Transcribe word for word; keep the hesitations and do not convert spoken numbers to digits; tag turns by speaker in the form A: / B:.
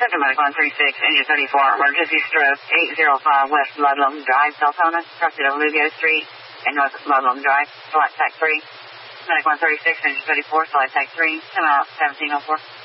A: Second Medic one thirty-six, engine thirty-four, emergency stroke, eight oh five West Ludlam Drive, Deltona, trusted over Lugio Street and North Ludlam Drive, select tech three. Medic one thirty-six, engine thirty-four, select tech three, come out seventeen oh four.